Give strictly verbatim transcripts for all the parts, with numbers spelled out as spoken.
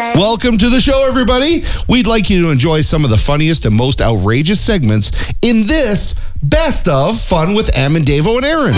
say. Welcome to the show, everybody. We'd like you to enjoy some of the funniest and most outrageous segments in this Best of Fun with Am and Davo and Aaron.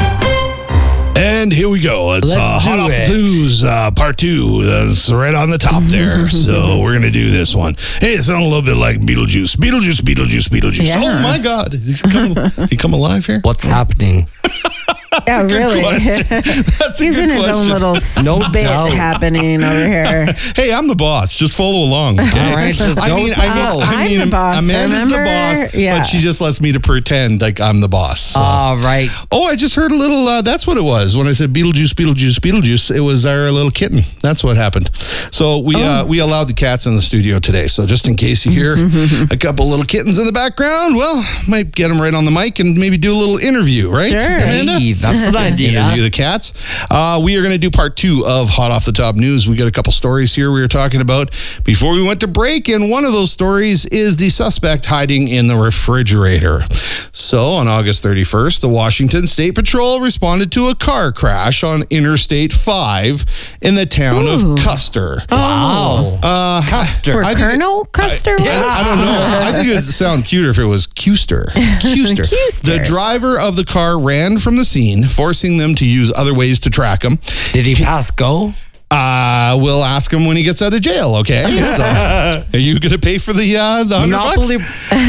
And here we go. It's Let's uh, Hot do Off it. the News, uh, part two. That's right on the top there. So we're going to do this one. Hey, it sounds a little bit like Beetlejuice. Beetlejuice, Beetlejuice, Beetlejuice. Yeah. Oh, my God. Is he come, he come alive here? What's happening? Yeah, really. That's a He's good in his question. own little No bit doubt. happening over here. Hey, I'm the boss. Just follow along. Okay? All right, just I go mean, with I the mean, flow. I I'm mean, the boss, Amanda's the remember? boss, Yeah. but she just lets me to pretend like I'm the boss. So. All right. Oh, I just heard a little, uh, that's what it was. When I said Beetlejuice, Beetlejuice, Beetlejuice, it was our little kitten. That's what happened. So we Oh. uh, we allowed the cats in the studio today. So just in case you hear a couple little kittens in the background, well, might get them right on the mic and maybe do a little interview, right, Sure. Amanda? Hey, that's an idea. Interview the cats. Uh, we are going to do part two of Hot Off the Top News. We got a couple stories here we were talking about before we went to break, and one of those stories is the suspect hiding in the refrigerator. So on August thirty-first, the Washington State Patrol responded to a car crash on Interstate five in the town Ooh. of Custer. Wow. Uh, Custer. Or I think it- Colonel Custer? I, I don't know. I think it would sound cuter if it was Custer. Custer. Custer. The driver of the car ran from the scene, forcing them to use other ways to track him. Did he pass go? Uh, we'll ask him when he gets out of jail, okay? So, are you going to pay for the uh, the hundred bucks? Monopoly.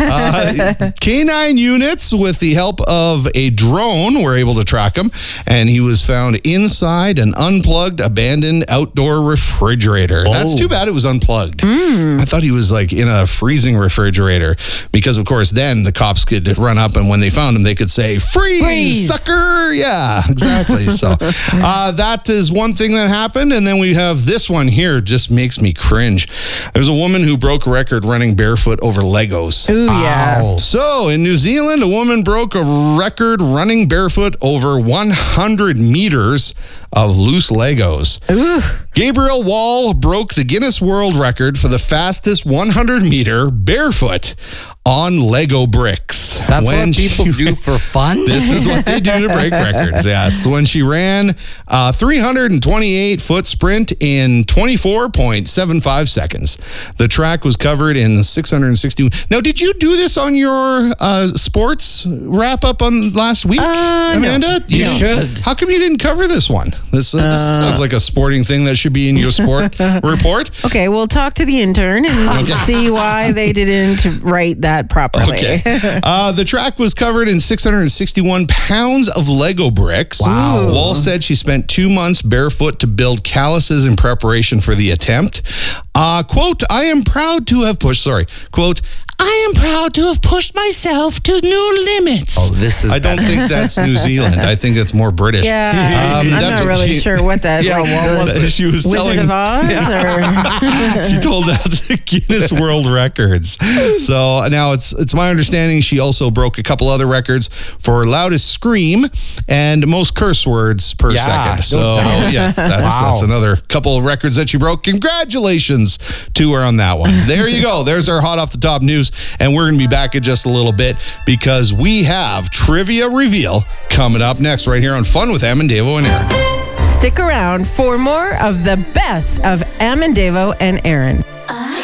Uh, K nine units, with the help of a drone, were able to track him, and he was found inside an unplugged, abandoned outdoor refrigerator. That's too bad it was unplugged. I thought he was like in a freezing refrigerator, because of course then the cops could run up, and when they found him, they could say, "Freeze, Freeze. sucker!" Yeah, exactly. So uh, that is one thing that happened, and then we have this one here. Just makes me cringe. There's a woman who broke a record running barefoot over Legos. Ooh, yeah. Ow. So, in New Zealand, a woman broke a record running barefoot over one hundred meters of loose Legos. Ooh. Gabriel Wall broke the Guinness World Record for the fastest one hundred meter barefoot on Lego bricks. That's When what people she- do for fun? This is what they do to break records, yes. When she ran a three hundred twenty-eight foot sprint in twenty-four point seven five seconds. The track was covered in six hundred sixty. Now, did you do this on your uh, sports wrap-up on last week, Uh, no. Amanda? You No. should. How come you didn't cover this one? This, uh, this sounds like a sporting thing that should be in your sport report. Okay, we'll talk to the intern and see why they didn't write that properly. Okay. Uh, the track was covered in six hundred sixty-one pounds of Lego bricks. Wow. Wall said she spent two months barefoot to build calluses in preparation for the attempt. Uh, quote, I am proud to have pushed, sorry, quote, I am proud to have pushed myself to new limits. Oh, this is I don't better. think that's New Zealand. I think it's more British. Yeah, Um, I'm that's not what really she- sure what that, Yeah, like, what the was it? She was Wizard telling of Oz? Or? she told that to Guinness World Records. So now it's it's my understanding she also broke a couple other records for loudest scream and most curse words per Yeah, second. no So doubt. yes, that's Wow. that's another couple of records that she broke. Congratulations to her on that one. There you go. There's our hot off the top news, and we're gonna be back in just a little bit because we have trivia reveal coming up next right here on Fun with Am and Davo and Aaron. Stick around for more of the best of Am and Davo and Aaron. I